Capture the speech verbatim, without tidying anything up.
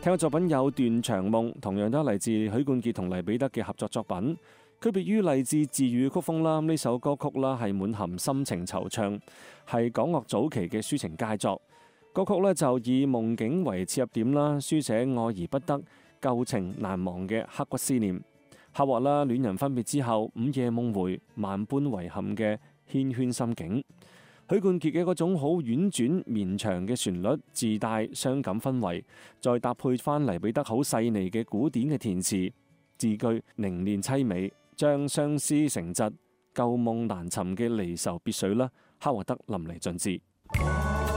聽嘅作品有《斷腸夢》，同樣都係嚟自許冠傑同黎彼得嘅合作作品。區別於勵志治愈曲風啦，呢首歌曲啦係滿含深情惆悵，係港樂早期嘅抒情佳作。歌曲呢就以夢境為切入點啦，書寫愛而不得、舊情難忘嘅刻骨思念，刻畫啦戀人分別之後午夜夢回、萬般遺憾嘅縴圈心境。許冠傑嘅嗰種好婉轉綿長嘅旋律，自帶傷感氛圍，再搭配翻黎彼得好細膩嘅古典嘅填詞，字句凝練凄美，將相思成疾、舊夢難尋嘅離愁別緒啦，刻畫得淋漓盡致。